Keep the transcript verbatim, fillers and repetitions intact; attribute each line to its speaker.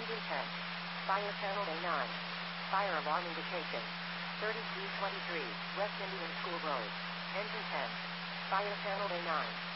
Speaker 1: Engine ten. Fire channel A nine. Fire alarm indication. thirty-three twenty-three, West Indian School Road. Engine ten. Fire channel A nine.